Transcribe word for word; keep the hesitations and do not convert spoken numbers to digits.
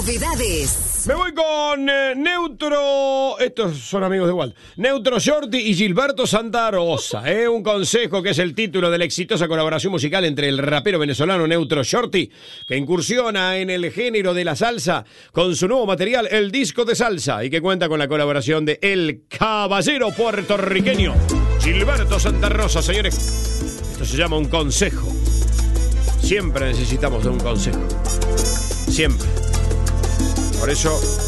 Novedades. Me voy con eh, Neutro. Estos son amigos de Walt. Neutro Shorty y Gilberto Santa Rosa. ¿eh? Un consejo, que es el título de la exitosa colaboración musical entre el rapero venezolano Neutro Shorty, que incursiona en el género de la salsa con su nuevo material, El Disco de Salsa, y que cuenta con la colaboración de El Caballero puertorriqueño Gilberto Santa Rosa. Señores, esto se llama un consejo. Siempre necesitamos de un consejo. Siempre. Por eso